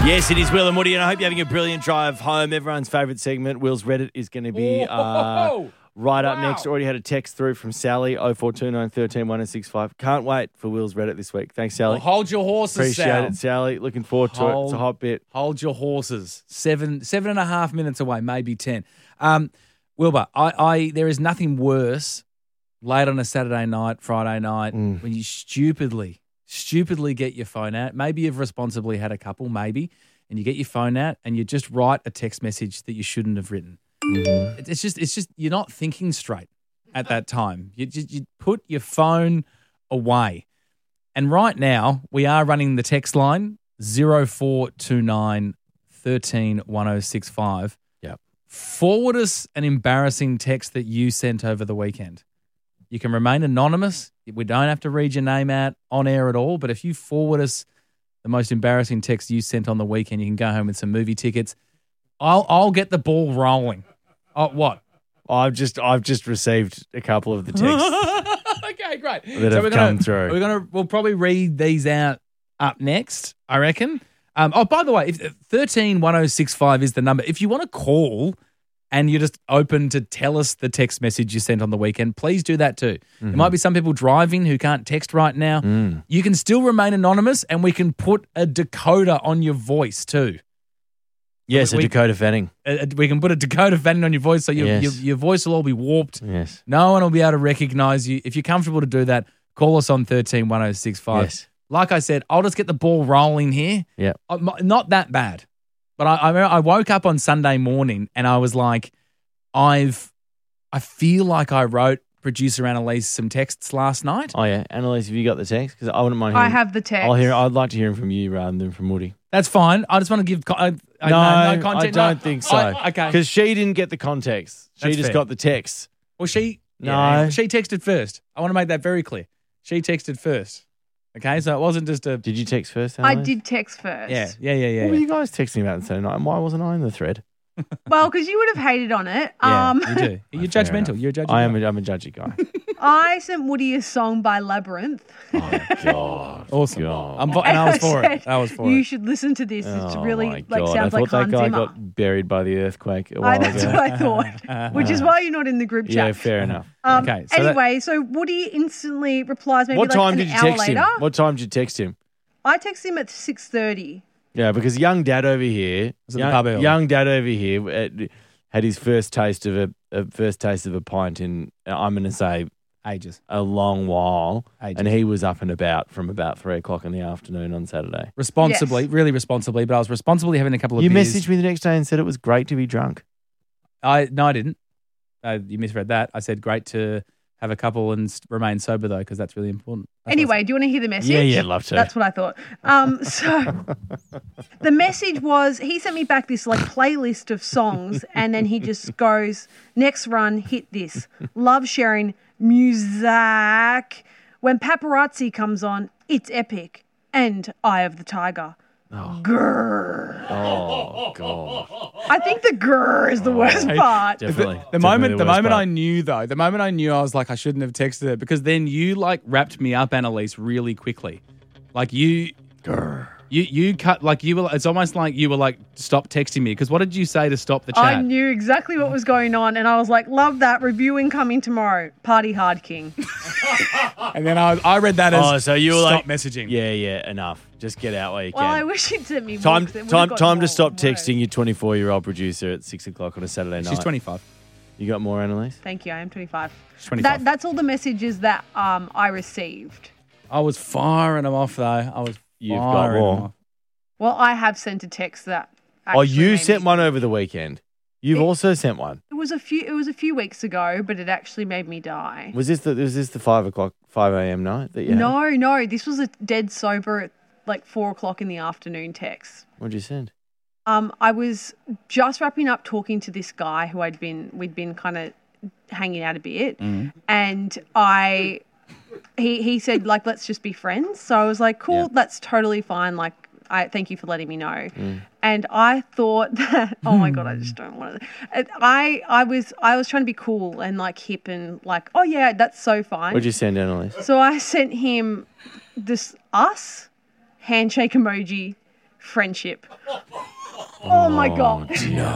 Yes, it is Will and Woody, and I hope you're having a brilliant drive home. Everyone's favourite segment, Will's Reddit, is going to be right up next. Already had a text through from Sally, 0429 13 1065. Can't wait for Will's Reddit this week. Thanks, Sally. Well, hold your horses, Appreciate Sal. it, Sally. Looking forward to it. It's a hot bit. Hold your horses. 7.5 minutes away, maybe 10. Wilbur, there is nothing worse late on a Saturday night, Friday night, when you stupidly get your phone out. Maybe you've responsibly had a couple, maybe, and you get your phone out and you just write a text message that you shouldn't have written. Mm-hmm. It's just you're not thinking straight at that time. You put your phone away. And right now, we are running the text line 0429 13 1065. Yep. Forward us an embarrassing text that you sent over the weekend. You can remain anonymous. We don't have to read your name out on air at all. But if you forward us the most embarrassing text you sent on the weekend, you can go home with some movie tickets. I'll get the ball rolling. Oh, what? I've just received a couple of the texts Okay, great. that have come through. We'll probably read these out up next, I reckon. By the way, if 131065 is the number. If you want to call and you're just open to tell us the text message you sent on the weekend, please do that too. Mm-hmm. There might be some people driving who can't text right now. You can still remain anonymous and we can put a decoder on your voice too. Yes, a Dakota Fanning. We can put a Dakota Fanning on your voice so your voice will all be warped. Yes. No one will be able to recognise you. If you're comfortable to do that, call us on 131065. Yes. Like I said, I'll just get the ball rolling here. Yeah. Not that bad. But I woke up on Sunday morning and I was like, I feel like I wrote producer Annalise some texts last night. Oh, yeah. Annalise, have you got the text? Because I wouldn't mind hearing. I have the text. I'd like to hear him from you rather than from Woody. That's fine. I just want to give no context. I don't think so. Okay. Because she didn't get the context. She That's just fair. got the text. Well, she texted first. I want to make that very clear. She texted first. Okay, so it wasn't just a... Did you text first, I Annalise? did text first. Yeah. What were you guys texting about on Saturday night? And why wasn't I in the thread? Well, because you would have hated on it. You do. You're judgmental. You're a judgy guy. I'm a judgy guy. I sent Woody a song by Labyrinth. Oh, God. Awesome. God. And I was for it. I was for You it. should listen to this. It's Oh, really my God. sounds I like thought Hans that guy Zimmer. got buried by the earthquake a while That's ago. what I thought, which is why you're not in the group chat. Yeah, fair enough. Okay, so anyway, so Woody instantly replies maybe What like time an did you hour text later. him? What time did you text him? I texted him at 6:30. Yeah, because young dad over here, Was at the pub early. young dad over here had his first taste of a pint in, I'm going to say, Ages. a long while, Ages. and he was up and about from about 3:00 in the afternoon on Saturday. Responsibly, Yes. really responsibly, but I was responsibly having a couple of You beers. messaged me the next day and said it was great to be drunk. No, I didn't. You misread that. I said great to have a couple and remain sober, though, because that's really important. That's Anyway, do you want to hear the message? Yeah, love to. That's what I thought. So the message was he sent me back this like playlist of songs, and then he just goes, "Next run, hit this. Love sharing music. When paparazzi comes on, it's epic. And Eye of the Tiger. Grrr." Oh, God. I think the grrr is the worst part. Definitely. The moment worst part. I knew, I was like, I shouldn't have texted her, because then you like wrapped me up, Annalise, really quickly. Like you cut, like you were, it's almost like you were like, stop texting me. Because what did you say to stop the chat? I knew exactly what was going on, and I was like, love that. Reviewing coming tomorrow. Party hard, King. And then I read that as, so you were stop like messaging. Yeah, enough. Just get out while you Well, I can. wish he'd sent me more. Time 'cause it would've got to more stop work. texting your 24-year-old producer at 6:00 on a Saturday night. She's 25. You got more, Annalise? Thank you. I am 25. She's 25. That's all the messages that I received. I was firing them off, though. You've got firing more. them off. Well, I have sent a text that. Oh, actually you made sent me- one over the weekend. You've also sent one. It was a few weeks ago, but it actually made me die. Was this the 5 a.m. night that you had? No. This was a dead sober at like 4:00 in the afternoon text. What'd you send? I was just wrapping up talking to this guy who we'd been kind of hanging out a bit, and he said like, let's just be friends. So I was like, cool, Yeah. that's totally fine. Like, I thank you for letting me know. And I thought that, oh my God, I just don't want to. I was trying to be cool and like hip and like, oh yeah, that's so fine. What'd you send, Annalise? So I sent him this us handshake emoji, friendship. Oh my God.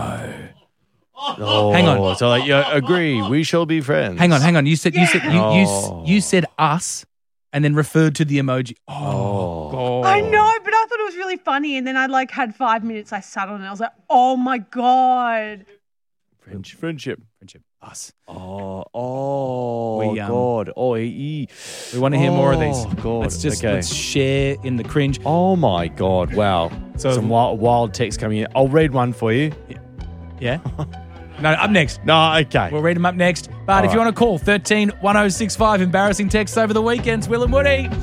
Oh, Hang on. So like, yeah, agree. We shall be friends. Hang on. You said Oh. you said us, and then referred to the emoji. Oh, God. I know, but I thought it was really funny. And then I like had 5 minutes. I sat on it. And I was like, oh my God. Friendship. Us. Oh, We, God. We want to hear more of these. Oh, God. Let's share in the cringe. Oh, my God. Wow. So- Some wild text coming in. I'll read one for you. Yeah. No, up next. No, okay. We'll read them up next. But if you right. want to call 13 1065, embarrassing texts over the weekends, Will and Woody.